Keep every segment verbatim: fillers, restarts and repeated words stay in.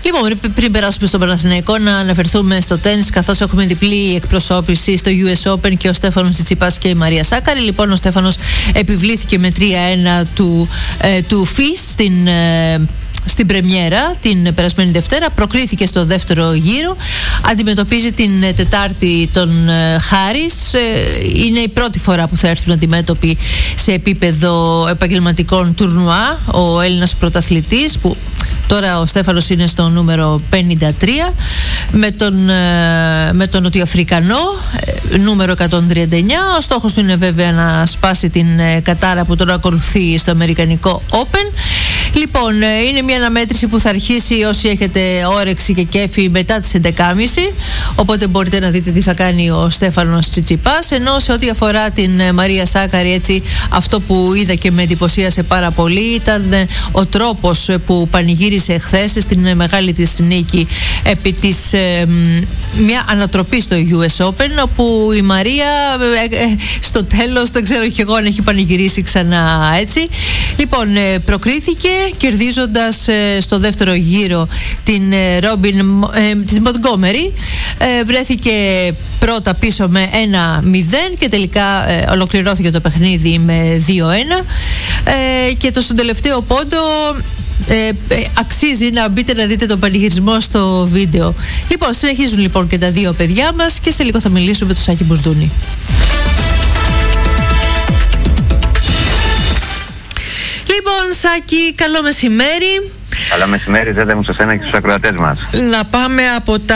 Λοιπόν, πριν περάσουμε στον Παναθηναϊκό, να αναφερθούμε στο τένις, καθώς έχουμε διπλή εκπροσώπηση στο γιου ες Open και ο Στέφανος Τσιτσιπάς και η Μαρία Σάκαρη. Λοιπόν, ο Στέφανος επιβλήθηκε με τρία ένα του, ε, του ΦΙΣ στην. Ε, Στην πρεμιέρα την περασμένη Δευτέρα, προκρίθηκε στο δεύτερο γύρο, αντιμετωπίζει την Τετάρτη τον ε, Χάρις. Ε, είναι η πρώτη φορά που θα έρθουν αντιμέτωποι σε επίπεδο επαγγελματικών τουρνουά ο Έλληνας πρωταθλητής, που τώρα ο Στέφανος είναι στο νούμερο πενήντα τρία, με τον, ε, με τον Νοτιοαφρικανό ε, νούμερο εκατόν τριάντα εννιά. Ο στόχος του είναι βέβαια να σπάσει την ε, κατάρα που τον ακολουθεί στο Αμερικανικό Open. Λοιπόν, ε, είναι μια αναμέτρηση που θα αρχίσει, όσοι έχετε όρεξη και κέφι, μετά τις έντεκα και μισή, οπότε μπορείτε να δείτε τι θα κάνει ο Στέφανος Τσιτσιπάς. Ενώ σε ό,τι αφορά την ε, Μαρία Σάκαρη, έτσι, αυτό που είδα και με εντυπωσίασε πάρα πολύ ήταν ε, ο τρόπος ε, που πανηγύρισε χθες στην ε, μεγάλη της νίκη επί της ε, μια ανατροπή στο γιου ες Open, όπου η Μαρία ε, ε, στο τέλος, δεν ξέρω και εγώ αν έχει πανηγυρίσει ξανά έτσι. Λοιπόν, ε, προκρίθηκε κερδίζοντας ε, στο δεύτερο γύρο την ε, Ρόμπιν ε, την Μοντγκόμερι. Ε, βρέθηκε πρώτα πίσω με ένα μηδέν και τελικά ε, ολοκληρώθηκε το παιχνίδι με δύο ένα, ε, και το στον τελευταίο πόντο Ε, ε, αξίζει να μπείτε να δείτε τον πανηγυρισμό στο βίντεο. Λοιπόν, συνεχίζουν λοιπόν και τα δύο παιδιά μας και σε λίγο θα μιλήσουμε με τον Σάκη Μπουσδούνη. Λοιπόν, Σάκη, καλό μεσημέρι. Καλό μεσημέρι, ζέτε μου σε σένα και στους ακροατές μας. Να πάμε από τα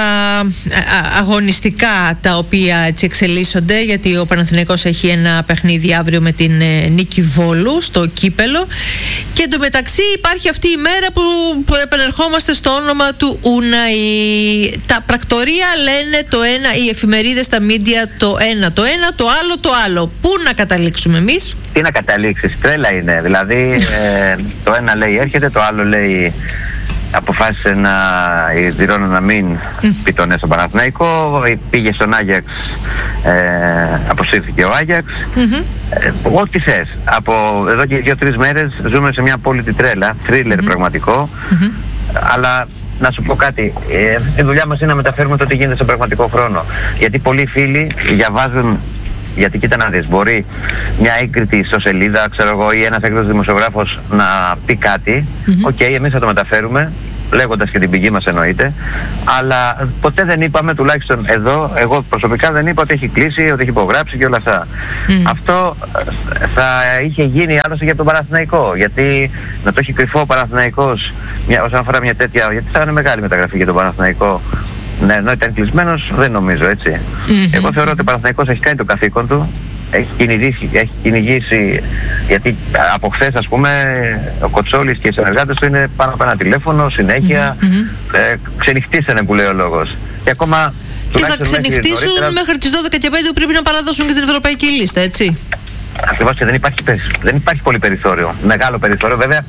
αγωνιστικά τα οποία έτσι εξελίσσονται, γιατί ο Παναθηναϊκός έχει ένα παιχνίδι αύριο με την ε, Νίκη Βόλου στο Κύπελο, και εντωμεταξύ υπάρχει αυτή η μέρα που, που επανερχόμαστε στο όνομα του Ούναη. Τα πρακτορία λένε το ένα, οι εφημερίδες, τα μίντια το ένα το ένα, το άλλο το άλλο. Πού να καταλήξουμε εμείς? Τι να καταλήξεις, τρέλα είναι. Δηλαδή ε, το ένα λέει έρχεται, το άλλο λέει αποφάσισε να η Τζιρόνα να μην mm. πει το ναι στον Παναθηναϊκό, πήγε στον Άγιαξ, ε, αποσύρθηκε ο Άγιαξ. Mm-hmm. ε, ό,τι θες. Από εδώ και δύο-τρεις μέρες ζούμε σε μια απόλυτη τρέλα, θρίλερ mm-hmm. πραγματικό. Mm-hmm. Αλλά να σου πω κάτι, ε, η δουλειά μας είναι να μεταφέρουμε το τι γίνεται στον πραγματικό χρόνο. Γιατί πολλοί φίλοι διαβάζουν. Γιατί κοίτα να δεις, μπορεί μια έγκριτη ιστοσελίδα, ξέρω εγώ, ή ένας έγκριτος δημοσιογράφος να πει κάτι. Οκ, mm-hmm. okay, εμείς θα το μεταφέρουμε, λέγοντας και την πηγή μας εννοείται. Αλλά ποτέ δεν είπαμε, τουλάχιστον εδώ, εγώ προσωπικά δεν είπα ότι έχει κλείσει, ότι έχει υπογράψει και όλα αυτά. Mm. Αυτό θα είχε γίνει άλλωστε για τον Παναθηναϊκό. Γιατί να το έχει κρυφό ο Παναθηναϊκός μια, όσον αφορά μια τέτοια, γιατί θα είναι μεγάλη μεταγραφή για τον Παναθηναϊκό. Ναι, ενώ ήταν κλεισμένος, δεν νομίζω, έτσι. Mm-hmm. Εγώ θεωρώ ότι ο Παναθηναϊκός έχει κάνει το καθήκον του, έχει κυνηγήσει, έχει κυνηγήσει, γιατί από χθες, ας πούμε, ο Κοτσόλης και οι συνεργάτες του είναι πάνω από ένα τηλέφωνο, συνέχεια, mm-hmm. ε, ξενυχτήσανε που λέει ο λόγος. Και ακόμα και θα ξενυχτήσουν μέχρι, νωρίτερα, μέχρι τις δώδεκα και πέντε που πρέπει να παραδώσουν και την ευρωπαϊκή λίστα, έτσι. Ακριβώς, και δεν υπάρχει, δεν υπάρχει πολύ περιθώριο, μεγάλο περιθώριο βέβαια.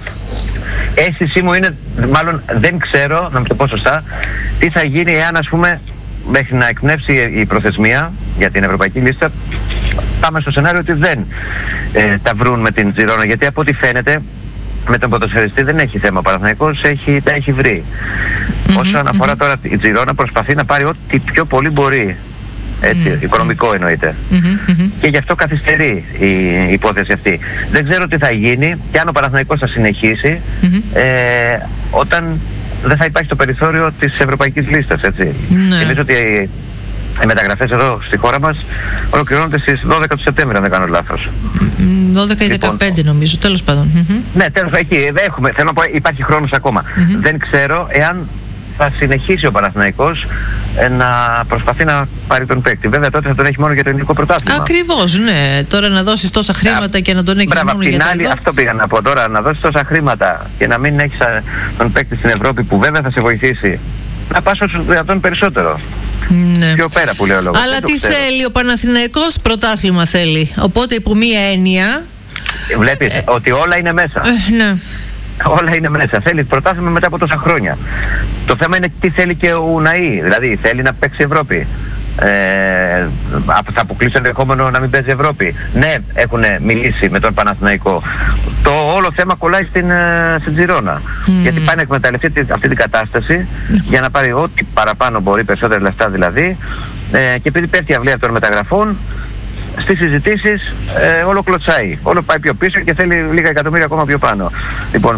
Αίσθησή μου είναι, μάλλον δεν ξέρω, να μου το πω σωστά, τι θα γίνει εάν, ας πούμε, μέχρι να εκπνεύσει η προθεσμία για την ευρωπαϊκή λίστα, πάμε στο σενάριο ότι δεν ε, τα βρουν με την Τζιρόνα, γιατί από ό,τι φαίνεται με τον ποδοσφαιριστή δεν έχει θέμα ο Παναθηναϊκός, έχει, τα έχει βρει. Mm-hmm, όσον αφορά mm-hmm. τώρα η Τζιρόνα, προσπαθεί να πάρει ό,τι πιο πολύ μπορεί. Έτσι, mm-hmm. οικονομικό εννοείται. Mm-hmm. Και γι' αυτό καθυστερεί η, η υπόθεση αυτή. Δεν ξέρω τι θα γίνει και αν ο Παναθηναϊκός θα συνεχίσει mm-hmm. ε, όταν δεν θα υπάρχει το περιθώριο της ευρωπαϊκής λίστας, έτσι. Mm-hmm. Νομίζω ότι οι, οι μεταγραφές εδώ στη χώρα μας ολοκληρώνονται στις δώδεκα του Σεπτέμβρη, αν δεν κάνω λάθος. δώδεκα ή δεκαπέντε λοιπόν, νομίζω, τέλος πάντων. Mm-hmm. Ναι, τέλος πάντων, εκεί έχουμε, θέλω να πω, υπάρχει χρόνος ακόμα. Mm-hmm. Δεν ξέρω εάν θα συνεχίσει ο Παναθηναϊκός ε, να προσπαθεί να πάρει τον παίκτη. Βέβαια τότε θα τον έχει μόνο για το ελληνικό πρωτάθλημα. Ακριβώς, ναι. Τώρα να δώσεις τόσα χρήματα Α, και να τον έχεις μπράβο, μόνο για το άλλη, αυτό πήγα να πω τώρα. Να δώσεις τόσα χρήματα και να μην έχεις α, τον παίκτη στην Ευρώπη που βέβαια θα σε βοηθήσει. Να πας όσο δυνατόν περισσότερο. Ναι. Πιο πέρα που λέει ο λόγος. Αλλά τι θέλει ο Παναθηναϊκός? Πρωτάθλημα θέλει. Οπότε υπό μία έννοια βλέπεις ε, ότι όλα είναι μέσα. Ε, ναι. Όλα είναι μέσα. Θέλει πρωτάθλημα μετά από τόσα χρόνια. Το θέμα είναι τι θέλει και ο Ουναή. Δηλαδή θέλει να παίξει Ευρώπη. Ε, θα αποκλείσει το ενδεχόμενο να μην παίζει Ευρώπη. Ναι, έχουν μιλήσει με τον Παναθηναϊκό. Το όλο θέμα κολλάει στην, στην Τζιρόνα. Mm. Γιατί πάει να εκμεταλλευτεί αυτή την κατάσταση mm. για να πάρει ό,τι παραπάνω μπορεί, περισσότερα λεφτά δηλαδή. Ε, και επειδή πέφτει η αυλή αυτών των μεταγραφών, στις συζητήσεις ε, όλο κλωτσάει. Όλο πάει πιο πίσω και θέλει λίγα εκατομμύρια ακόμα πιο πάνω. Λοιπόν,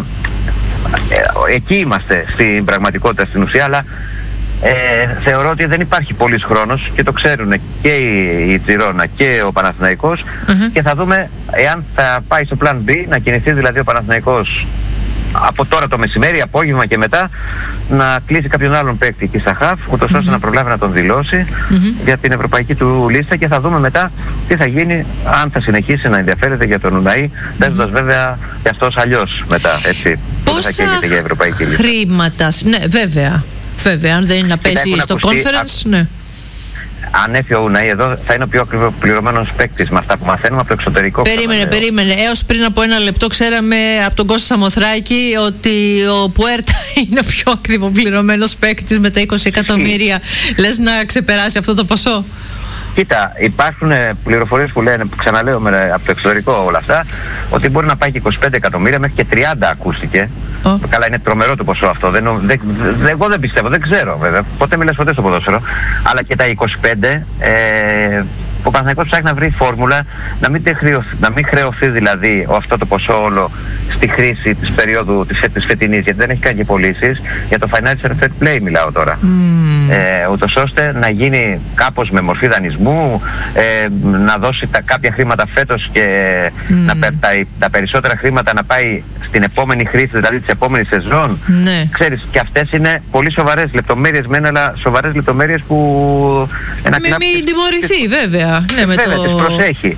ε, εκεί είμαστε στην πραγματικότητα, στην ουσία, αλλά Ε, θεωρώ ότι δεν υπάρχει πολύς χρόνος και το ξέρουν και η, η Τζιρόνα και ο Παναθηναϊκός mm-hmm. και θα δούμε εάν θα πάει στο πλάν B, να κινηθεί δηλαδή ο Παναθηναϊκός από τώρα το μεσημέρι, απόγευμα και μετά να κλείσει κάποιον άλλον παίκτη εκεί στα χαφ, ούτως ώστε mm-hmm. να προλάβει να τον δηλώσει mm-hmm. για την ευρωπαϊκή του λίστα, και θα δούμε μετά τι θα γίνει, αν θα συνεχίσει να ενδιαφέρεται για τον Ουναή, mm-hmm. παίζοντας βέβαια και αυτός αλλιώς μετά, έτσι. Πόσα θα καίγεται για ευρωπαϊκή λίστα. Χρήματα, ναι βέβαια. Βέβαια, αν δεν είναι να πέσει στο ακουστεί, conference, α... ναι. Αν έρθει ο Ουναή εδώ, θα είναι ο πιο ακριβοπληρωμένος παίκτης με αυτά που μαθαίνουμε από το εξωτερικό. Περίμενε, περίμενε. Έως πριν από ένα λεπτό ξέραμε από τον Κώστα Σαμοθράκη ότι ο Πουέρτα είναι ο πιο ακριβοπληρωμένος παίκτης με τα είκοσι εκατομμύρια. Λες να ξεπεράσει αυτό το ποσό? Κοίτα, υπάρχουν πληροφορίες που λένε, που ξαναλέω με, από το εξωτερικό όλα αυτά, ότι μπορεί να πάει και είκοσι πέντε εκατομμύρια, μέχρι και τριάντα ακούστηκε. Oh. Καλά, είναι τρομερό το ποσό αυτό. Δεν, δεν, δεν, εγώ δεν πιστεύω, δεν ξέρω βέβαια. Ποτέ μιλάς ποτέ στο ποδόσφαιρο. Αλλά και τα είκοσι πέντε, ε, ο Παναθηναϊκός ψάχνει να βρει φόρμουλα να μην, χρεωθεί, να μην χρεωθεί δηλαδή αυτό το ποσό όλο στη χρήση της περίοδου της, της φετινής, γιατί δεν έχει κάνει και πωλήσεις. Για το financial fair play μιλάω τώρα. Mm. Ε, ούτως ώστε να γίνει κάπως με μορφή δανεισμού, ε, να δώσει τα κάποια χρήματα φέτος και mm. να, τα, τα περισσότερα χρήματα να πάει στην επόμενη χρήση, δηλαδή της επόμενης σεζόν. Ναι. Ξέρεις, και αυτές είναι πολύ σοβαρές λεπτομέρειες μένα, αλλά σοβαρές λεπτομέρειες που... Ένα μην μην τιμωρηθεί βέβαια. Ναι, με βέβαια, το... τις προσέχει.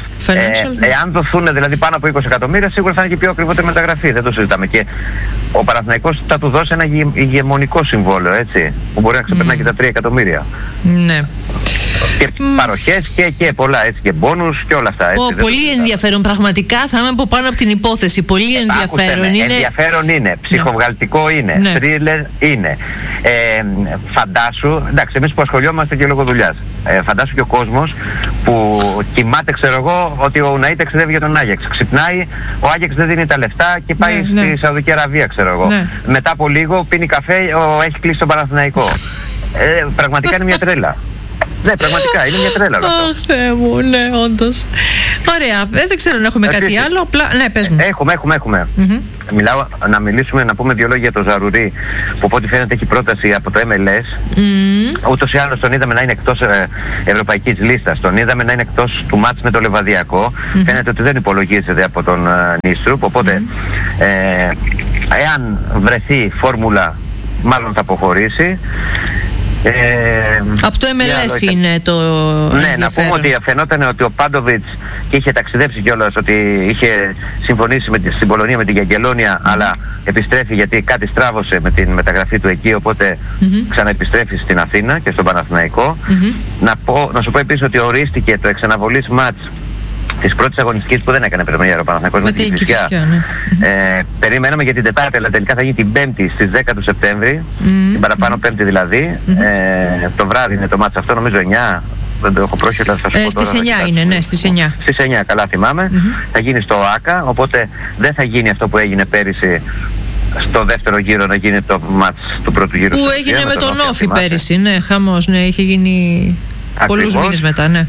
Ε, εάν δοθούν δηλαδή πάνω από είκοσι εκατομμύρια, σίγουρα θα είναι και πιο ακριβότερη μεταγραφή, δεν το συζητάμε. Και ο Παναθηναϊκός θα του δώσει ένα ηγεμονικό συμβόλαιο, έτσι, που μπορεί να ξεπερνάει mm. και τα τρία εκατομμύρια. Ναι. Και mm. παροχές και, και πολλά, έτσι, και μπόνους και όλα αυτά. Έτσι, oh, πολύ ενδιαφέρον, πραγματικά θα είμαι από πάνω από την υπόθεση. Πολύ ενδιαφέρον. Άκουσε, είναι... ενδιαφέρον είναι, ψυχοβγαλτικό no. είναι, ναι. thriller είναι. Ε, φαντάσου, εντάξει, εμείς που ασχολιόμαστε και λόγω δουλειάς, ε, φαντάσου και ο κόσμος που κοιμάται, ξέρω εγώ, ότι ο Ουναή ταξιδεύει για τον Άγιαξ. Ξυπνάει, ο Άγιαξ δεν δίνει τα λεφτά και πάει ναι, στη ναι. Σαουδική Αραβία, ξέρω εγώ. Ναι. Μετά από λίγο πίνει καφέ, ο, έχει κλείσει τον Παναθηναϊκό. Ε, πραγματικά είναι μια τρέλα. Ναι, πραγματικά είναι μια τρέλα αυτό. Αχ, Θεέ μου, ναι, όντως. Ωραία, δεν ξέρω αν έχουμε Επίσης, κάτι άλλο. Απλά... Ναι, πες μου. Έχουμε, έχουμε, έχουμε. Mm-hmm. Μιλάω, να μιλήσουμε, να πούμε δύο λόγια για το Ζαρουρί, που από ό,τι φαίνεται έχει πρόταση από το εμ ελ ες. Mm. Ούτως ή άλλως τον είδαμε να είναι εκτός ε, ευρωπαϊκής λίστας. Τον είδαμε να είναι εκτός του μάτς με το Λεβαδιακό. Mm-hmm. Φαίνεται ότι δεν υπολογίζεται από τον ε, Νίστρουπ. Οπότε, mm. ε, εάν βρεθεί φόρμουλα, μάλλον θα αποχωρήσει. Ε, από το εμ ελ ες είναι το ναι, να πούμε ότι φαινόταν ότι ο Πάντοβιτς, και είχε ταξιδέψει κιόλας, ότι είχε συμφωνήσει με τη, στην Πολωνία με την Γιαγγελόνια, mm-hmm. αλλά επιστρέφει γιατί κάτι στράβωσε με την μεταγραφή του εκεί, οπότε mm-hmm. ξαναεπιστρέφει στην Αθήνα και στον Παναθηναϊκό. Mm-hmm. Να, πω, να σου πω επίσης ότι ορίστηκε το εξαναβολής μάτς της πρώτης αγωνιστικής που δεν έκανε πρεμιέρα ο Παναθηναϊκός με την Κηφισιά. Ναι. Ε, περιμέναμε για την Τετάρτη, αλλά τελικά θα γίνει την Πέμπτη στις δέκα του Σεπτέμβρη, mm. την παραπάνω Πέμπτη δηλαδή. Mm. Ε, το βράδυ είναι το μάτς αυτό, νομίζω εννιά. Δεν το έχω πρόχειρα, θα σας ε, πω τώρα. Στις εννιά είναι, ναι, στις εννιά. Στις εννιά, καλά θυμάμαι. Mm-hmm. Θα γίνει στο ΆΚΑ, οπότε δεν θα γίνει αυτό που έγινε πέρυσι στο δεύτερο γύρο, να γίνει το μάτς του πρώτου γύρου. Που έγινε με, με τον Όφη πέρυσι, ναι, χαμός, ναι, είχε γίνει πολλούς μήνες μετά, ναι.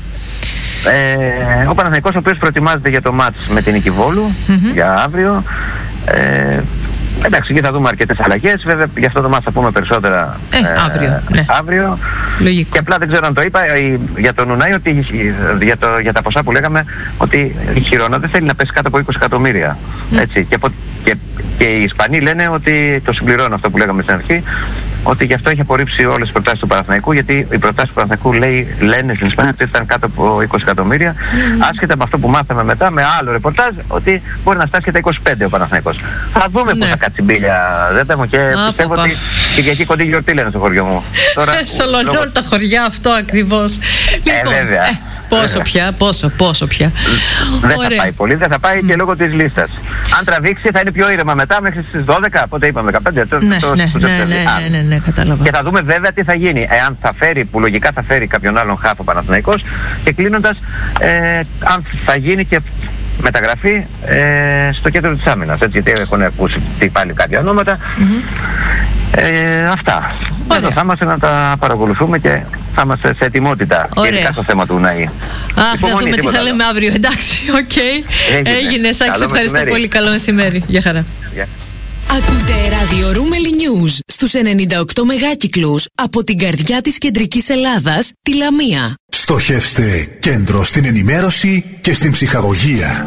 Ε, ο Παναθηναϊκός, ο οποίος προετοιμάζεται για το μάτς με την Νικηβόλου mm-hmm. για αύριο. Ε, εντάξει, και θα δούμε αρκετές αλλαγές. Βέβαια, για αυτό το μάτς θα πούμε περισσότερα ε, ε, αύριο. Ναι. αύριο. Λογικό. Και απλά δεν ξέρω αν το είπα ε, για τον Ουναή, ότι για, το, για τα ποσά που λέγαμε, ότι η Χιρόνα δεν θέλει να πέσει κάτω από είκοσι εκατομμύρια. Mm. Έτσι, και, και, και οι Ισπανοί λένε ότι το συμπληρώνω αυτό που λέγαμε στην αρχή, ότι γι' αυτό έχει απορρίψει όλες τις προτάσεις του Παναθηναϊκού, γιατί οι προτάσεις του Παναθηναϊκού λέει, λένε στην Ισπανία ότι ήταν κάτω από είκοσι εκατομμύρια, mm. άσχετα με αυτό που μάθαμε μετά με άλλο ρεπορτάζ, ότι μπορεί να φτάσει και τα είκοσι πέντε ο Παναθηναϊκός. Θα δούμε ναι. πώς θα κάτσει μπίλια, δεν τα έχω, και Α, πιστεύω παπα. ότι Κυριακή κοντή γιορτή λένε στο χωριό μου. Σολονόλ τα χωριά αυτό ακριβώς. Ε, λοιπόν, βέβαια. Ε, Πόσο πια, πόσο, πόσο πια. Δεν θα πάει πολύ, δεν θα πάει mm. και λόγω της λίστας. Αν τραβήξει θα είναι πιο ήρεμα μετά μέχρι στις δώδεκα, πότε είπαμε, δεκαπέντε. Το, ναι, το, ναι, το, ναι, ναι, ναι, ναι, ναι, κατάλαβα. Και θα δούμε βέβαια τι θα γίνει. Εάν θα φέρει, που λογικά θα φέρει κάποιον άλλον χάφο ο Παναθηναϊκός, και κλείνοντας, ε, αν θα γίνει και μεταγραφή ε, στο κέντρο της άμυνας. Έτσι, γιατί έχουν ακούσει πάλι κάποια ονόματα. Mm-hmm. Ε, αυτά. Εδώ θα είμαστε να τα παρακολουθούμε και θα είμαστε σε ετοιμότητα. Ειδικά στο θέμα του Ουναή. Αχ, να δούμε τι θα άλλο. λέμε αύριο. Εντάξει, οκ. Okay. Έγινε. Έγινε. Σάκη, σε ευχαριστώ μεσημέρι. πολύ. Καλό μεσημέρι. Γεια χαρά. Yeah. Ακούτε ράδιο Ρούμελι News στους ενενήντα οκτώ μεγάκυκλους από την καρδιά της κεντρικής Ελλάδας, τη Λαμία. Στοχεύστε κέντρο στην ενημέρωση και στην ψυχαγωγία.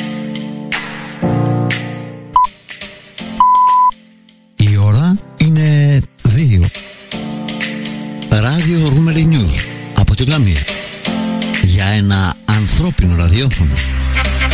Η ώρα είναι δύο. Ράδιο Ρούμελι News από τη Λαμία. Για ένα ανθρώπινο ραδιόφωνο.